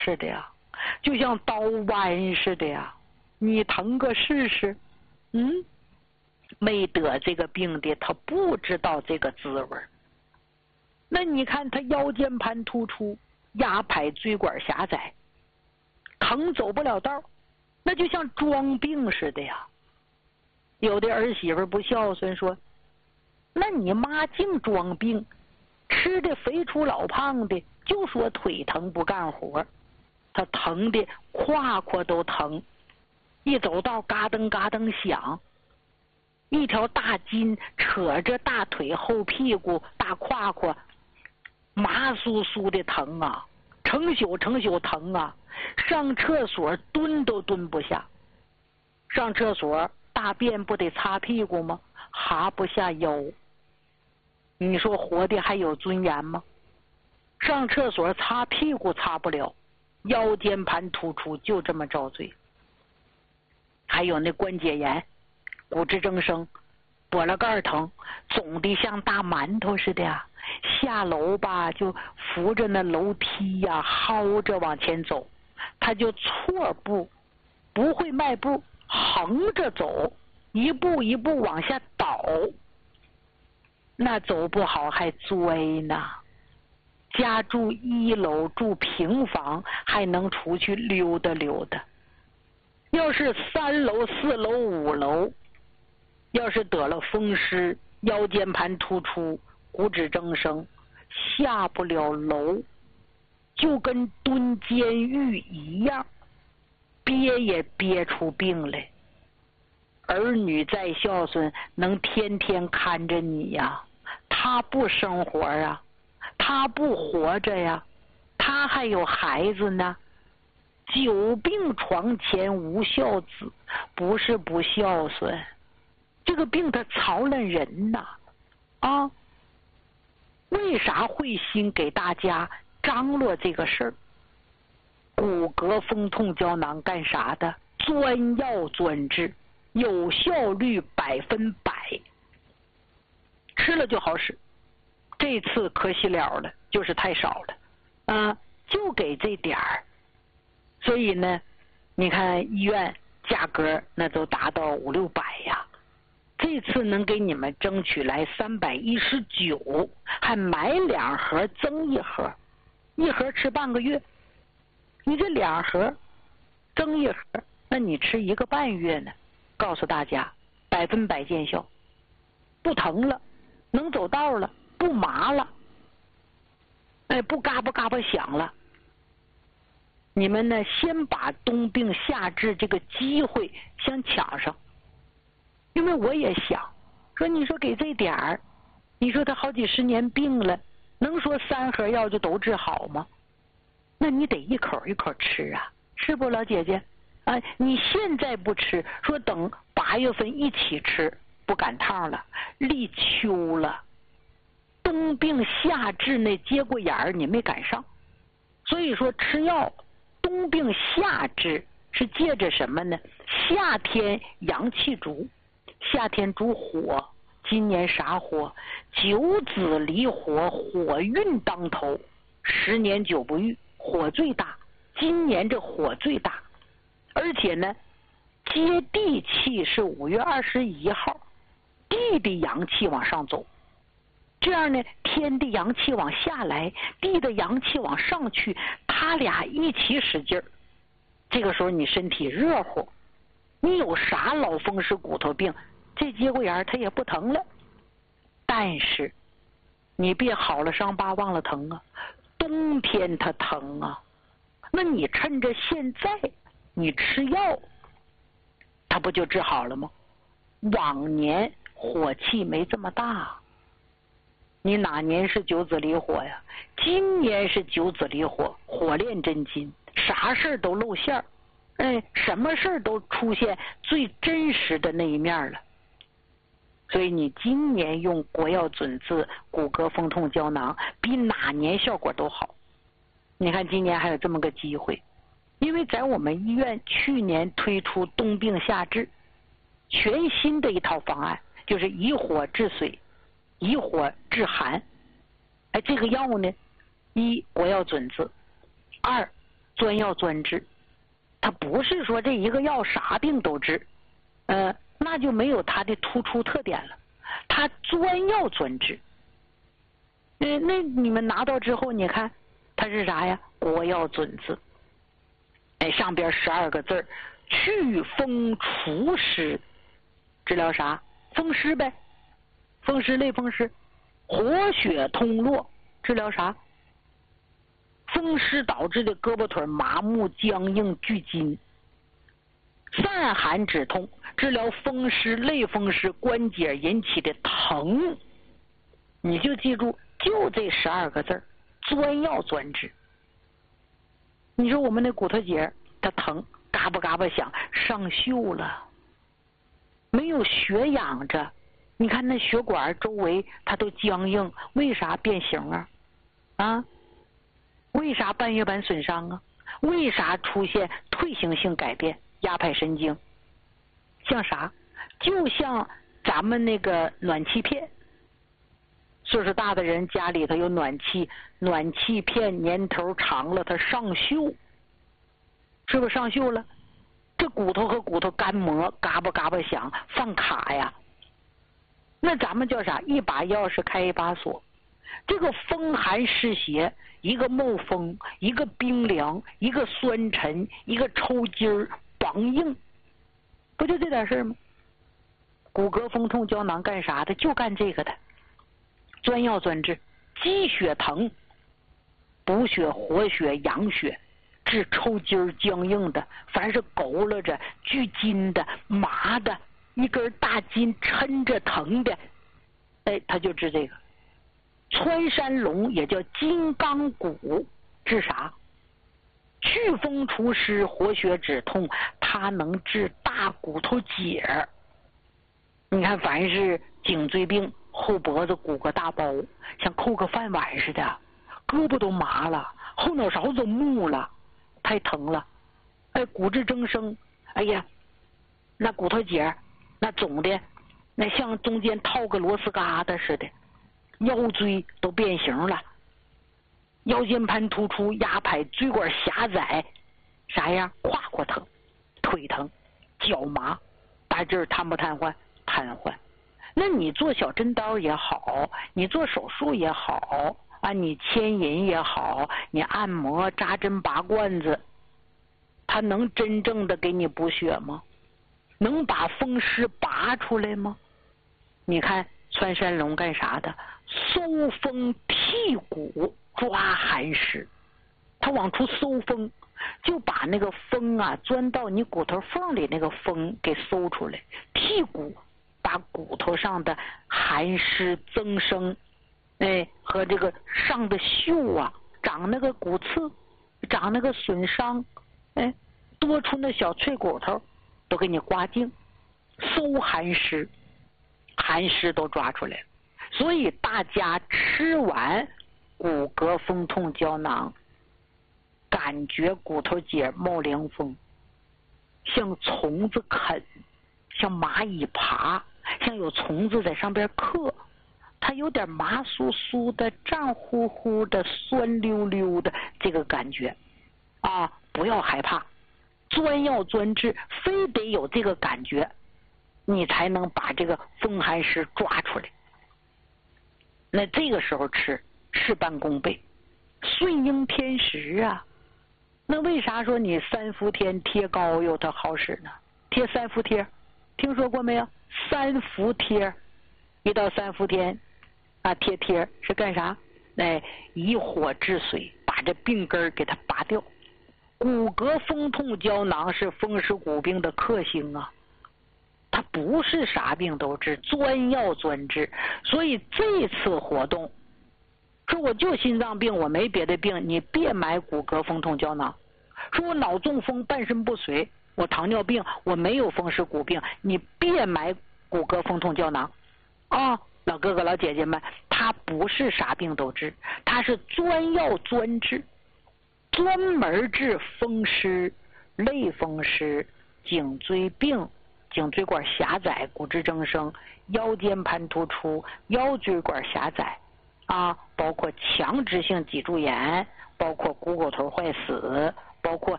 似的呀，就像刀剜似的呀，你疼个试试？没得这个病的，他不知道这个滋味。那你看他腰间盘突出，压迫椎管狭窄，疼走不了道，那就像装病似的呀。有的儿媳妇不孝顺，说那你妈净装病，吃的肥出老胖的，就说腿疼不干活，他疼的胯胯都疼，一走道嘎噔嘎噔响，一条大筋扯着大腿后屁股大胯胯，麻酥酥的疼啊，成宿成宿疼啊，上厕所蹲都蹲不下，上厕所大便不得擦屁股吗？哈不下腰，你说活的还有尊严吗？上厕所擦屁股擦不了，腰间盘突出就这么遭罪。还有那关节炎，骨质增生，脖了盖疼，肿的像大馒头似的呀，下楼吧就扶着那楼梯呀，薅着往前走，他就错步，不会迈步，横着走，一步一步往下倒，那走不好还追呢。家住1楼住平房，还能出去溜达溜达。要是3楼4楼5楼，要是得了风湿，腰间盘突出，骨质增生，下不了楼，就跟蹲监狱一样，憋也憋出病来。儿女再孝顺，能天天看着你呀，他不生活啊，他不活着呀，他还有孩子呢。久病床前无孝子，不是不孝顺，这个病它操烂人呐！为啥会心给大家张罗这个事儿？骨骼风痛胶囊干啥的？专药专治，有效率100%，吃了就好使。这次可惜了了，就是太少了，就给这点儿。所以呢，你看医院价格那都达到500-600呀，这次能给你们争取来319，还买2盒增1盒，1盒吃半个月，你这2盒增1盒，那你吃1个半月呢？告诉大家100%见效，不疼了，能走道了，不麻了，不嘎巴嘎巴响了。你们呢，先把冬病夏治这个机会先抢上，因为我也想说，你说给这点儿，你说他好几十年病了，能说3盒药就都治好吗？那你得一口一口吃啊，是不，老姐姐？你现在不吃，说等8月份一起吃，不赶趟了，立秋了，冬病夏治那节骨眼儿你没赶上，所以说吃药。冬病夏治是借着什么呢？夏天阳气足，夏天主火，今年啥火？9子离火，火运当头，10年9不遇，火最大，今年这火最大，而且呢，接地气是5月21号，地的阳气往上走，这样呢，天的阳气往下来，地的阳气往上去，他俩一起使劲儿。这个时候你身体热乎，你有啥老风湿骨头病，这节骨眼它也不疼了。但是你别好了伤疤忘了疼啊，冬天它疼啊，那你趁着现在你吃药，它不就治好了吗？往年火气没这么大，你哪年是9子离火呀？今年是9子离火，火炼真金，啥事儿都露馅儿，什么事儿都出现最真实的那一面了。所以你今年用国药准字骨骼风痛胶囊，比哪年效果都好。你看今年还有这么个机会，因为在我们医院去年推出冬病夏治，全新的一套方案，就是以火治水，以火治寒。这个药呢，1国药准字，2 专药专治。它不是说这一个药啥病都治，那就没有它的突出特点了。它专药专治。那你们拿到之后，你看它是啥呀？国药准字。上边12个字儿，祛风除湿，治疗啥？风湿呗，风湿类风湿。活血通络，治疗啥？风湿导致的胳膊腿麻木、僵硬、拘筋。散寒止痛，治疗风湿类风湿关节引起的疼。你就记住，就这12个字儿，专药专治。你说我们那骨头节它疼，嘎巴嘎巴响，上锈了，没有血养着，你看那血管周围它都僵硬，为啥变形啊？为啥半月板损伤啊？为啥出现退行性改变？压迫神经，像啥？就像咱们那个暖气片。岁数大的人家里头有暖气，暖气片年头长了，它上锈，是不是上锈了？这骨头和骨头干磨，嘎巴嘎巴响，放卡呀。那咱们叫啥？一把钥匙开一把锁。这个风寒湿邪，一个冒风，一个冰凉，一个酸沉，一个抽筋儿绑硬，不就这点事儿吗？骨骼风痛胶囊干啥的？就干这个的。专药专治，积血疼，补血活血养血，治抽筋僵硬的，凡是佝偻着拘筋的麻的，一根大筋抻着疼的，他就治这个。穿山龙也叫金刚骨，治啥？祛风除湿活血止痛，它能治大骨头节。你看凡是颈椎病，后脖子鼓个大包，像扣个饭碗似的，胳膊都麻了，后脑勺都木了，太疼了。骨质增生，哎呀，那骨头节那肿的，那像中间套个螺丝疙瘩似的，腰椎都变形了，腰间盘突出压迫，椎管狭窄，啥样？胯胯疼，腿疼，脚麻，大劲儿瘫不瘫痪？瘫痪。那你做小针刀也好，你做手术也好啊，你牵引也好，你按摩扎针拔罐子，它能真正的给你补血吗？能把风湿拔出来吗？你看穿山龙干啥的？搜风剔骨抓寒湿，它往出搜风，就把那个风啊钻到你骨头缝里，那个风给搜出来，剔骨，把骨头上的寒湿增生，和这个上的锈啊，长那个骨刺，长那个损伤，多出那小脆骨头，都给你刮净，搜寒湿，寒湿都抓出来了。所以大家吃完骨骼风痛胶囊，感觉骨头节冒凉风，像虫子啃，像蚂蚁爬，像有虫子在上边刻，它有点麻酥酥的、胀乎乎的、酸溜溜的这个感觉啊！不要害怕，专药专治，非得有这个感觉，你才能把这个风寒湿抓出来。那这个时候吃，事半功倍，顺应天时啊！那为啥说你三伏天贴膏药它好使呢？贴三伏贴，听说过没有？三伏贴，一到三伏天啊，贴贴是干啥？以火治水，把这病根给它拔掉。骨骼风痛胶囊是风湿骨病的克星啊，它不是啥病都治，专药专治。所以这次活动，说我就心脏病，我没别的病，你别买骨骼风痛胶囊。说我脑中风，半身不遂，我糖尿病，我没有风湿骨病，你别买骨骼风痛胶囊啊！老哥哥老姐姐们，它不是啥病都治，它是专药专治，专门治风湿、类风湿、颈椎病、颈椎管狭窄、骨质增生、腰间盘突出、腰椎管狭窄啊，包括强直性脊柱炎，包括股骨头坏死， 包括